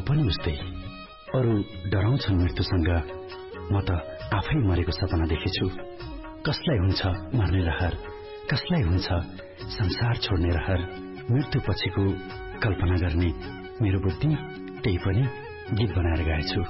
पनि उस्तै। अरू डराउँछन् मृत्युसँग, म त आफै मरेको सपना देखेछु। कसलाई हुन्छ मर्ने रहर, कसलाई हुन्छ संसार छोड्ने रहर। मृत्यु पछिको कल्पना गर्ने मेरो बुद्धि, त्यही पनि गीत बनाएर गाएछु।